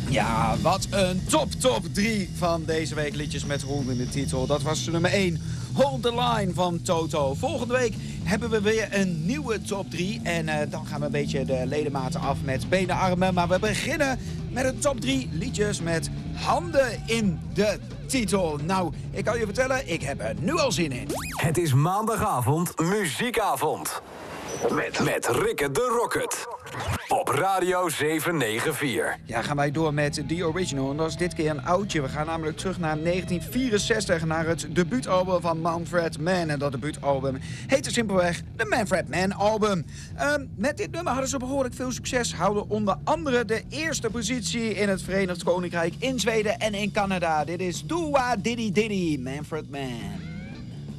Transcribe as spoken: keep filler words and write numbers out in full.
Ja, wat een top top drie van deze week liedjes met hond in de titel. Dat was nummer één, Hold the Line van Toto. Volgende week hebben we weer een nieuwe top drie. En uh, dan gaan we een beetje de ledematen af met benen, armen. Maar we beginnen met een top drie liedjes met handen in de titel. Nou, ik kan je vertellen, ik heb er nu al zin in. Het is maandagavond, muziekavond. Met, met Rikke de Rocket. Op Radio zeven negen vier. Ja, gaan wij door met The Original. En dat is dit keer een oudje. We gaan namelijk terug naar negentien vierenzestig, naar het debuutalbum van Manfred Mann. En dat debuutalbum heette simpelweg de Manfred Mann album. Uh, met dit nummer hadden ze behoorlijk veel succes. Houden onder andere de eerste positie in het Verenigd Koninkrijk, in Zweden en in Canada. Dit is Doa Diddy Diddy, Manfred Mann.